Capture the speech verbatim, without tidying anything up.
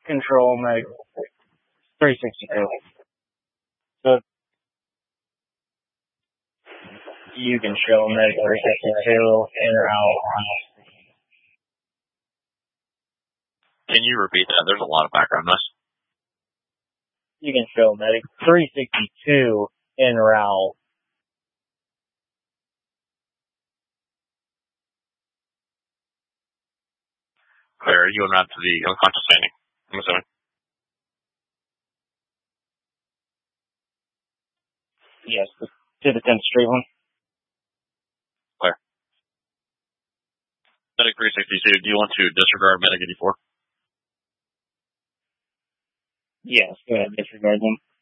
control medic three sixty-two. So you can show medic three sixty-two in or out. Can you repeat that? There's a lot of background noise. You can show medic three sixty-two in or out. Clear, you went out to the unconscious standing, I'm assuming. Yes, to the tenth Street one. Clear. Medic three sixty-two, do you want to disregard Medic eighty-four? Yes, go ahead, disregard them.